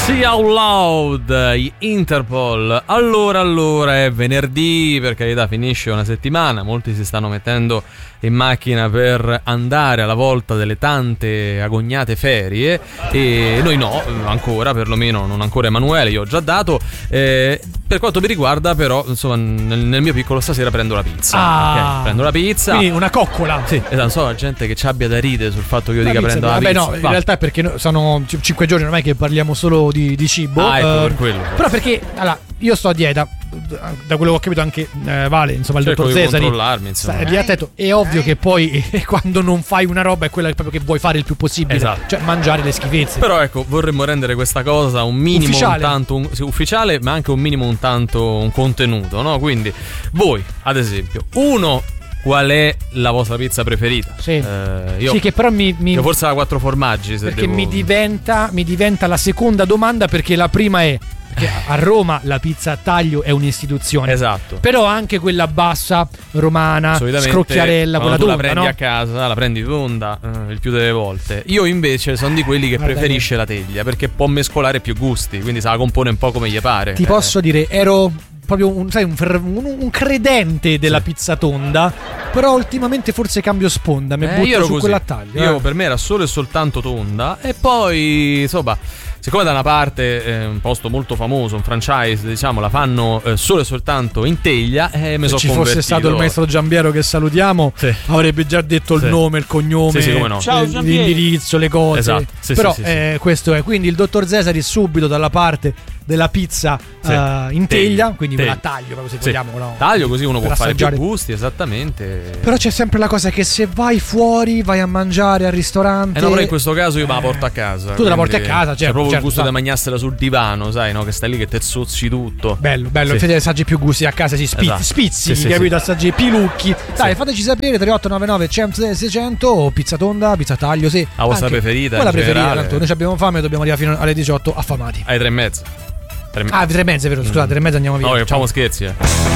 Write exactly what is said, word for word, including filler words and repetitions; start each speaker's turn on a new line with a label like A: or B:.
A: See Out Loud, Interpol. Allora, allora, è venerdì, per carità, finisce una settimana. Molti si stanno mettendo in macchina per andare alla volta delle tante agognate ferie, e noi no, ancora, perlomeno non ancora Emanuele, io ho già dato. Eh, per quanto mi riguarda, però, insomma, nel, nel mio piccolo stasera prendo la pizza.
B: Ah,
A: okay, prendo la pizza.
B: Quindi una coccola.
A: Sì, esatto, non so la gente che ci abbia da ridere sul fatto che io la dica prendo la
B: vabbè,
A: pizza.
B: no, in Va. realtà è perché sono cinque giorni ormai che parliamo solo di, di cibo.
A: Ah, ecco,
B: eh,
A: per quello.
B: Però perché, allora, io sto a dieta, da quello che ho capito anche eh, Vale, insomma, il
A: Cerco
B: dottor
A: di
B: Cesari
A: controllarmi, insomma.
B: sta, attento. È ovvio che poi quando non fai una roba è quella proprio che vuoi fare il più possibile,
A: esatto,
B: cioè mangiare le schifezze.
A: Però ecco, vorremmo rendere questa cosa un minimo
B: ufficiale.
A: un tanto un, sì, ufficiale, ma anche un minimo un tanto un contenuto, no? Quindi voi, ad esempio, uno, qual è la vostra pizza preferita?
B: Sì,
A: eh, io,
B: sì, che però mi, mi
A: io forse la quattro formaggi, se
B: perché
A: devo...
B: mi diventa mi diventa la seconda domanda, perché la prima è che a Roma la pizza a taglio è un'istituzione.
A: Esatto.
B: Però anche quella bassa, romana, scrocchiarella, quella tonda,
A: tu la prendi,
B: no?
A: a casa, la prendi tonda eh, il più delle volte. Io invece sono di quelli che
B: Guarda,
A: preferisce la teglia, perché può mescolare più gusti, quindi se la compone un po' come gli pare.
B: Ti
A: eh.
B: posso dire, ero proprio un, sai, un, un, un credente della
A: sì.
B: pizza tonda, però ultimamente forse cambio sponda, mi
A: eh,
B: butto
A: io
B: su
A: così.
B: quella a taglio.
A: Io
B: eh.
A: per me era solo e soltanto tonda, e poi insomma, siccome da una parte è un posto molto famoso, un franchise, diciamo, la fanno eh, solo e soltanto in teglia, e eh, mi sono
B: Se ci
A: convertito.
B: fosse stato il maestro Giambiero, che salutiamo,
A: sì.
B: avrebbe già detto il
A: sì.
B: nome, il cognome,
A: sì, sì, come no.
B: Ciao, l'indirizzo, le cose.
A: Esatto. Sì,
B: però
A: sì, sì,
B: eh,
A: sì.
B: questo è. Quindi il dottor Cesari subito dalla parte della pizza
A: sì.
B: uh, in teglia,
A: teglia,
B: quindi
A: teglia.
B: quella a taglio, proprio se
A: sì.
B: vogliamo, no?
A: Taglio, così uno
B: per
A: può
B: assaggiare.
A: fare più gusti, esattamente.
B: Però c'è sempre la cosa che se vai fuori, vai a mangiare al ristorante,
A: Eh no, però in questo caso io me la porto a casa.
B: Tu te la porti a casa, certo,
A: c'è proprio
B: certo,
A: il gusto
B: sa.
A: di mangiarsela sul divano, sai, no? Che stai lì che te zozzi tutto.
B: Bello, bello,
A: sì.
B: infatti assaggi più gusti a casa, si spizzi,
A: Esatto.
B: spizzi
A: sì, sì,
B: capito?
A: sì.
B: Assaggi pilucchi. Dai,
A: sì.
B: fateci sapere, tre otto nove nove cento seicento, o pizza tonda, pizza a taglio, sì.
A: La vostra
B: Anche
A: preferita?
B: Quella
A: in
B: preferita,
A: generale.
B: tanto noi abbiamo fame e dobbiamo arrivare fino alle diciotto affamati.
A: Ai tre e mezza. Tre...
B: Ah, tre e mezza, è vero, scusate, tre e mezza andiamo via.
A: No,
B: Ciao.
A: facciamo scherzi, eh.